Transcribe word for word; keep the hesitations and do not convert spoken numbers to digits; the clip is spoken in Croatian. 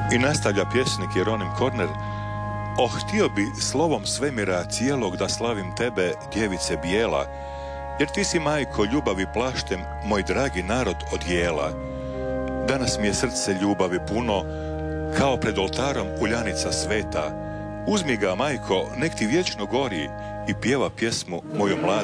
I nastavlja pjesnik Jeronim Korner: "Oh, htio bi slovom svemira cijelog da slavim tebe, djevice bijela, jer ti si, majko, ljubavi plaštem moj dragi narod odjela. Danas mi je srce ljubavi puno, kao pred oltarom uljanica sveta. Uzmi ga, majko, nek ti vječno gori i pjeva pjesmu moju mladu